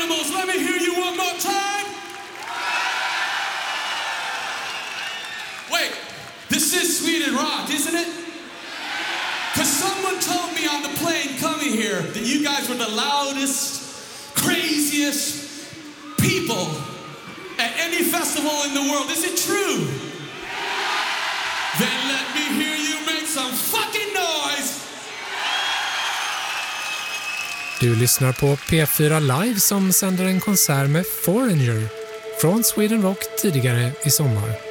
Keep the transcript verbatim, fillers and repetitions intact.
animals, let me hear you one more time. Wait, this is Sweden rock, isn't it? Because someone told me on the plane coming here that you guys were the loudest, craziest people at any festival in the world. Is it true? Then let me hear you make some fucking noise. Du lyssnar på P fyra Live som sänder en konsert med Foreigner från Sweden Rock tidigare i sommar.